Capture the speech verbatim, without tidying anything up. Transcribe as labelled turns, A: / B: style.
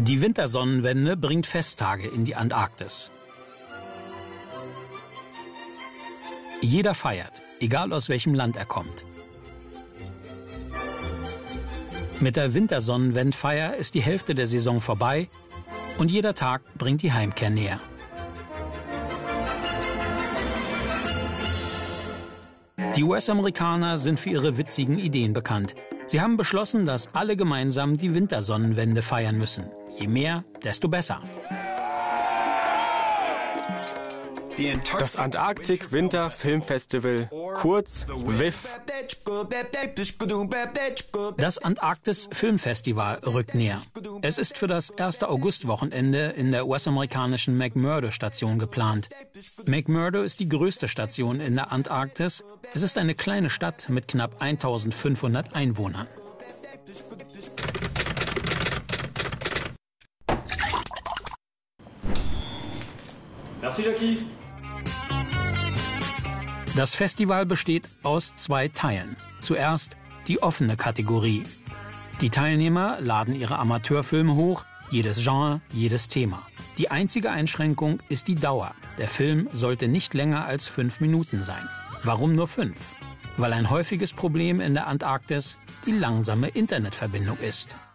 A: Die Wintersonnenwende bringt Festtage in die Antarktis. Jeder feiert, egal aus welchem Land er kommt. Mit der Wintersonnenwendfeier ist die Hälfte der Saison vorbei und jeder Tag bringt die Heimkehr näher. Die U S-Amerikaner sind für ihre witzigen Ideen bekannt. Sie haben beschlossen, dass alle gemeinsam die Wintersonnenwende feiern müssen. Je mehr, desto besser.
B: Das Antarktik Winter Film Festival, kurz W I F.
A: Das Antarktis Filmfestival rückt näher. Es ist für das erste Augustwochenende in der U S-amerikanischen McMurdo-Station geplant. McMurdo ist die größte Station in der Antarktis. Es ist eine kleine Stadt mit knapp eintausendfünfhundert Einwohnern.
C: Merci, Jackie.
A: Das Festival besteht aus zwei Teilen. Zuerst die offene Kategorie. Die Teilnehmer laden ihre Amateurfilme hoch, jedes Genre, jedes Thema. Die einzige Einschränkung ist die Dauer. Der Film sollte nicht länger als fünf Minuten sein. Warum nur fünf? Weil ein häufiges Problem in der Antarktis die langsame Internetverbindung ist.